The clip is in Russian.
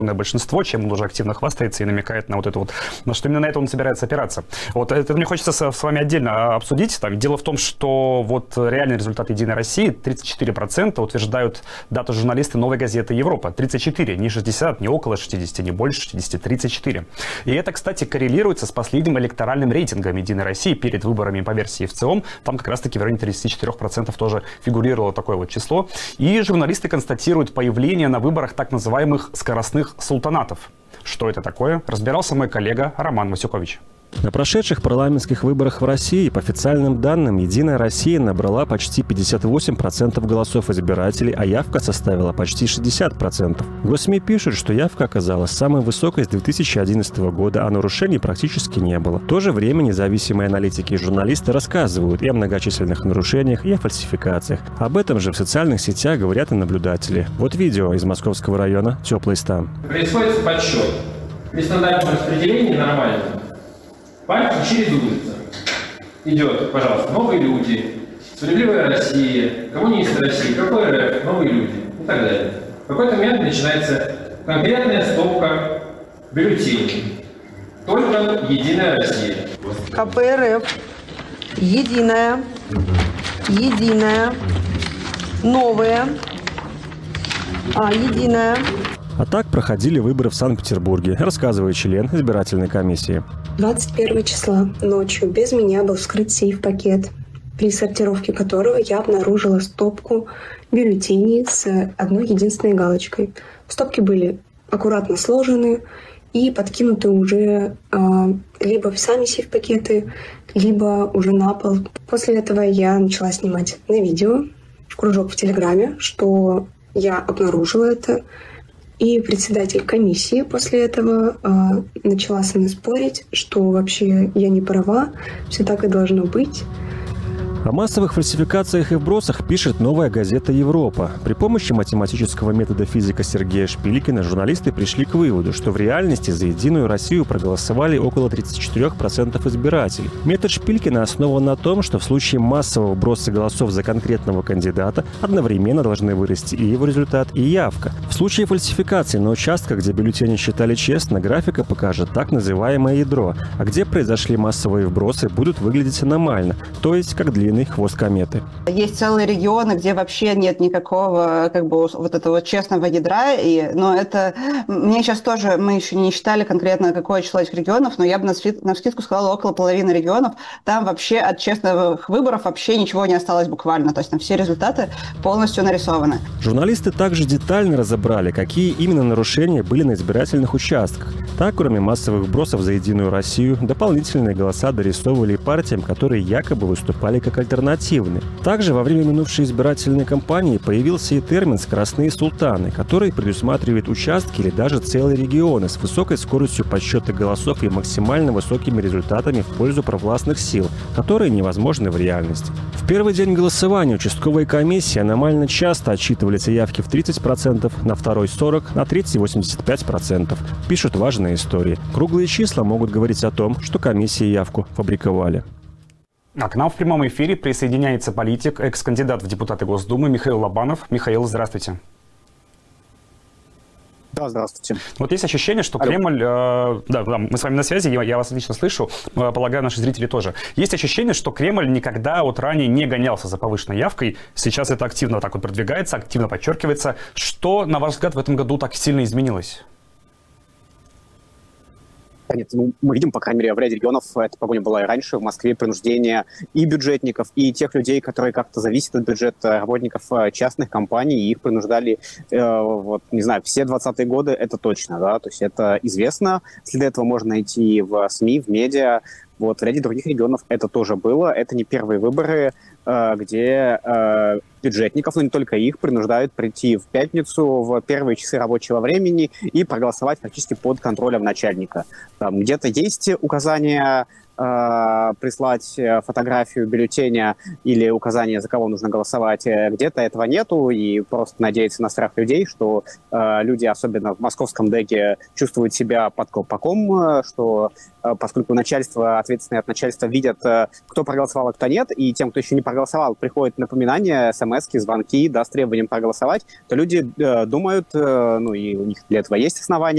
большинство, чем он уже активно хвастается и намекает на вот это вот, на что именно на это он собирается опираться. Вот это мне хочется с вами отдельно обсудить. Так, дело в том, что вот реальный результат «Единой России» 34% утверждают дату журналисты «Новой газеты Европа». 34, не 60, не около 60, не больше 60, 34. И это, кстати, коррелируется с последним электоральным рейтингом «Единой России» перед выборами по версии ВЦИОМ. Там как раз-таки в районе 34% тоже фигурировало такое вот число. И журналисты констатируют появление на выборах так называемых скоростных султанатов. Что это такое, разбирался мой коллега Роман Васюкович. На прошедших парламентских выборах в России, по официальным данным, «Единая Россия» набрала почти 58% голосов избирателей, а явка составила почти 60%. Госсми пишут, что явка оказалась самой высокой с 2011 года, а нарушений практически не было. В то же время независимые аналитики и журналисты рассказывают и о многочисленных нарушениях, и о фальсификациях. Об этом же в социальных сетях говорят и наблюдатели. Вот видео из Московского района «Теплый стан». Происходит подсчет. При стандартном распределении нормально. Пальцы чередуются. Идет, пожалуйста, «Новые люди», «Справедливая Россия», «Коммунисты России», КПРФ, «Новые люди» и так далее. В какой-то момент начинается конкретная стопка бюллетеней. Только «Единая Россия». КПРФ, «Единая», «Единая», «Новая», «Единая». А так проходили выборы в Санкт-Петербурге, рассказывает член избирательной комиссии. 21 числа ночью без меня был вскрыт сейф-пакет, при сортировке которого я обнаружила стопку бюллетеней с одной единственной галочкой. Стопки были аккуратно сложены и подкинуты уже либо в сами сейф-пакеты, либо уже на пол. После этого я начала снимать на видео в кружок в Телеграме, что я обнаружила это. И председатель комиссии после этого начала со мной спорить, что вообще я не права, все так и должно быть. О массовых фальсификациях и вбросах пишет новая газета «Европа». При помощи математического метода физика Сергея Шпилькина журналисты пришли к выводу, что в реальности за «Единую Россию» проголосовали около 34% избирателей. Метод Шпилькина основан на том, что в случае массового вброса голосов за конкретного кандидата одновременно должны вырасти и его результат, и явка. В случае фальсификации на участках, где бюллетени считали честно, графика покажет так называемое ядро, а где произошли массовые вбросы, будут выглядеть аномально, то есть как длинный хвост кометы. Есть целые регионы, где вообще нет никакого вот этого честного ядра, но это мне сейчас тоже, мы еще не считали конкретно какое число этих регионов, но я бы навскидку сказала около половины регионов, там вообще от честных выборов вообще ничего не осталось буквально, то есть там все результаты полностью нарисованы. Журналисты также детально разобрали, какие именно нарушения были на избирательных участках. Так, кроме массовых вбросов за «Единую Россию», дополнительные голоса дорисовывали партиям, которые якобы выступали как альтернативные. Также во время минувшей избирательной кампании появился и термин «скоростные султаны», который предусматривает участки или даже целые регионы с высокой скоростью подсчета голосов и максимально высокими результатами в пользу провластных сил, которые невозможны в реальности. В первый день голосования участковые комиссии аномально часто отчитывались о явке в 30%, на второй 40%, на третий 85%. Пишут важные истории. Круглые числа могут говорить о том, что комиссии явку фабриковали. А к нам в прямом эфире присоединяется политик, экс-кандидат в депутаты Госдумы Михаил Лобанов. Михаил, здравствуйте. Да, здравствуйте. Вот есть ощущение, что Кремль... Да, мы с вами на связи, я вас отлично слышу, полагаю, наши зрители тоже. Есть ощущение, что Кремль никогда вот ранее не гонялся за повышенной явкой. Сейчас это активно так вот продвигается, активно подчеркивается. Что, на ваш взгляд, в этом году так сильно изменилось? Нет, мы видим, по крайней мере, в ряде регионов, эта погоня была и раньше, в Москве принуждение и бюджетников, и тех людей, которые как-то зависят от бюджета, работников частных компаний, и их принуждали, не знаю, все 20-е годы, это точно, да, то есть это известно, следы этого можно найти в СМИ, в медиа, в ряде других регионов это тоже было, это не первые выборы, где бюджетников, но не только их, принуждают прийти в пятницу в первые часы рабочего времени и проголосовать фактически под контролем начальника. Там где-то есть указания прислать фотографию бюллетеня или указание, за кого нужно голосовать, где-то этого нету, и просто надеяться на страх людей, что люди, особенно в московском ДЭГе, чувствуют себя под колпаком, что поскольку начальство, ответственные от начальства видят, кто проголосовал, а кто нет, и тем, кто еще не проголосовал, приходят напоминания, смс-ки, звонки, с требованием проголосовать, то люди думают, и у них для этого есть основания,